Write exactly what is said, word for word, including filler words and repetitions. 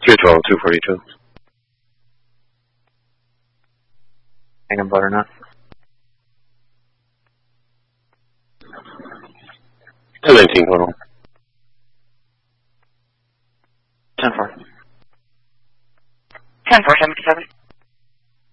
three twelve, two forty-two. Hanging butternut. ten nineteen total. ten four. ten four seventy-seven.